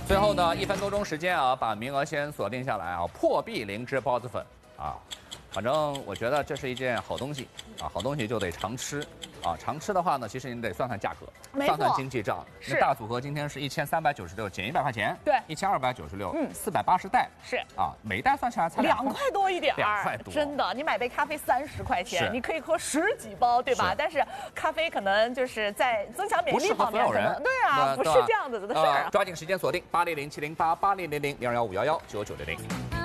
最后呢，1分多钟时间啊，把名额先锁定下来啊，破壁灵芝包子粉啊，反正我觉得这是一件好东西啊，好东西就得常吃啊，常吃的话呢，其实你得算算价格，算算经济账。那大组合今天是1396，减100块钱， 对 ，1296，480袋， 是啊，每一袋算下来才 2块多一点 ，2块多， 真的，你买杯咖啡30块钱，你可以喝10几包，对吧？但是咖啡可能就是在增强免疫力方面，对啊，不是这样子的事儿。 抓紧时间锁定80070880000215119900。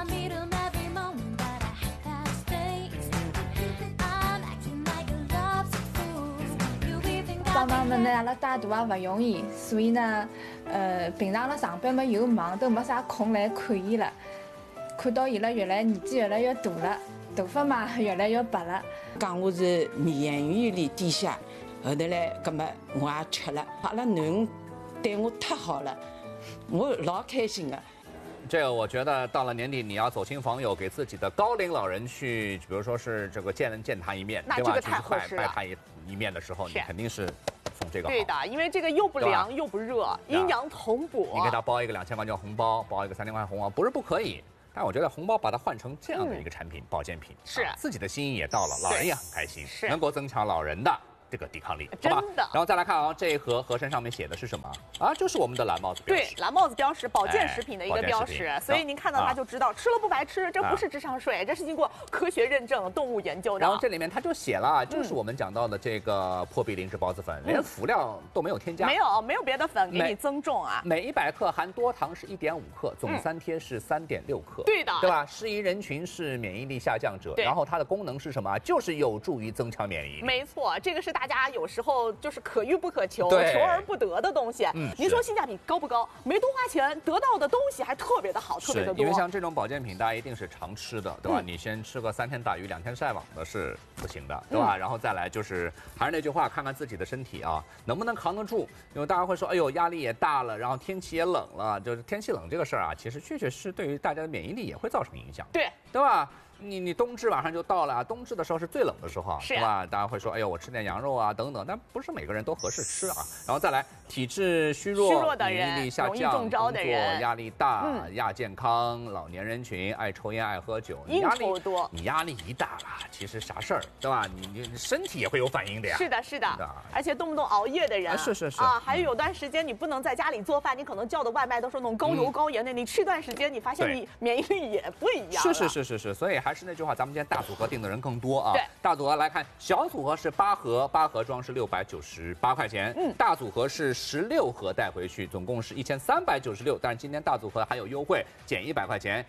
帮忙们呢，阿拉带大也不容易，所以呢，平常阿拉上班嘛又忙，都没啥空来看伊了。看到伊拉年纪越来越大了，头发嘛越来越白了。 讲我是免疫力低下，后头来，葛么我也吃了。阿拉囡恩对我太好了，我老开心的。 这个我觉得到了年底，你要走亲访友，给自己的高龄老人去，比如说是这个见他一面，对吧？去拜他一面的时候，你肯定是送这个好。 对的，因为这个又不凉又不热，阴阳同补。 你给他包一个2000块钱红包，包一个3000块红包，不是不可以。但我觉得红包把它换成这样的一个产品，保健品， 是自己的心意也到了，老人也很开心， 是能够增强老人的这个抵抗力， 真的。 然后再来看啊，这一盒盒身上面写的是什么啊？就是我们的蓝帽子标识。 对，蓝帽子标识，保健食品的一个标识，所以您看到它就知道吃了不白吃，这不是智商税，这是经过科学认证、动物研究的。 然后这里面它就写了，就是我们讲到的这个破壁灵芝包子粉，连辅料都没有添加， 没有别的粉给你增重啊。 每100克含多糖是1.5克，总3贴是3.6克， 对的， 对吧？适宜人群是免疫力下降者，然后它的功能是什么？就是有助于增强免疫力。 没错，这个是大家有时候就是可遇不可求、求而不得的东西。您说性价比高不高？没多花钱，得到的东西还特别的好，特别的多。 因为像这种保健品，大家一定是常吃的，对吧？你先吃个3天打鱼2天晒网的是不行的，对吧？然后再来就是还是那句话，看看自己的身体啊，能不能扛得住。因为大家会说，哎呦，压力也大了，然后天气也冷了，就是天气冷这个事儿啊，其实确确实对于大家的免疫力也会造成影响，对吧？你冬至马上就到了，冬至的时候是最冷的时候，是吧？大家会说，哎呦，我吃点羊肉啊，等等，但不是每个人都合适吃啊。然后再来，体质虚弱的人、免疫力下降、工作压力大、亚健康、老年人群、爱抽烟、爱喝酒， 应酬多， 你压力一大了，其实啥事儿，对吧？你身体也会有反应的呀。 是的，而且动不动熬夜的人， 是啊，还有段时间你不能在家里做饭，你可能叫的外卖都是那种高油高盐的，你吃一段时间，你发现你免疫力也不一样。 是，所以还是那句话，咱们今天大组合订的人更多啊。 对， 大组合来看，小组合是8盒，8盒装是698块钱。大组合是16盒带回去，总共是1396。但是今天大组合还有优惠，减100块钱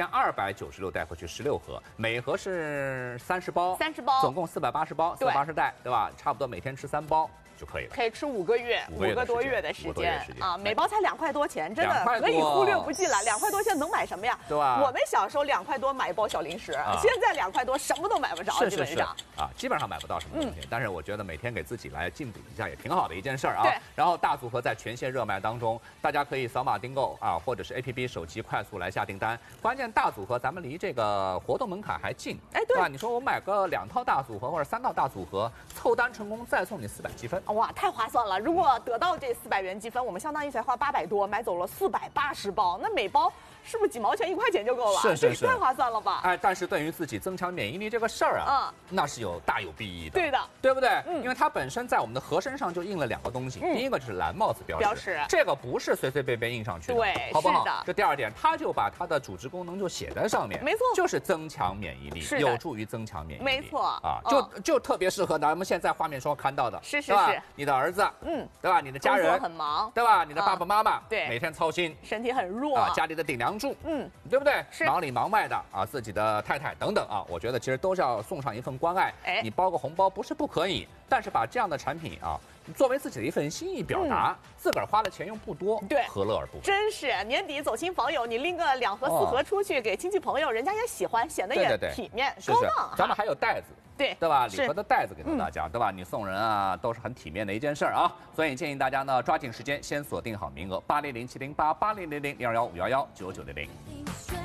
，1296带回去16盒，每盒是30包，总共480包，480袋，对吧？差不多每天吃3包。就可以了， 可以吃5个月，5个多月的时间啊！每包才2块多钱，真的可以忽略不计了。2块多钱能买什么呀？ 对吧？ 我们小时候2块多买一包小零食，现在2块多什么都买不着，基本上啊，基本上买不到什么东西。但是我觉得每天给自己来进补一下也挺好的一件事儿啊。 对。 然后大组合在全线热卖当中，大家可以扫码订购啊，或者是 APP 手机快速来下订单。关键大组合咱们离这个活动门槛还近，对吧？你说我买个2套大组合或者3套大组合，凑单成功再送你400积分， 哇，太划算了！如果得到这400元积分，我们相当于才花800多买走了480包，那每包是不是几毛钱1块钱就够了？ 是， 太划算了吧？ 哎，但是对于自己增强免疫力这个事儿啊，那是大有裨益的。 对的， 对不对？因为它本身在我们的盒身上就印了2个东西，第一个就是蓝帽子标识，这个不是随随便便印上去的， 对， 好不好？ 是的。 这第二点，它就把它的主治功能就写在上面， 没错， 就是增强免疫力，有助于增强免疫力， 没错啊，就特别适合咱们现在画面上看到的， 是， 你的儿子，对吧？你的家人工作很忙， 对吧？你的爸爸妈妈， 对， 每天操心， 身体很弱啊，家里的顶梁柱，对不对？忙里忙外的啊，自己的太太等等啊，我觉得其实都是要送上一份关爱。你包个红包不是不可以，但是把这样的产品啊，作为自己的一份心意表达，自个儿花的钱又不多， 对， 何乐而不为？ 真是年底走亲访友，你拎个2盒4盒出去给亲戚朋友，人家也喜欢，显得也体面高档。 咱们还有袋子。对吧？礼盒的袋子给到大家，对吧？你送人啊，都是很体面的一件事儿啊。所以建议大家呢，抓紧时间先锁定好名额，80070880000215119900。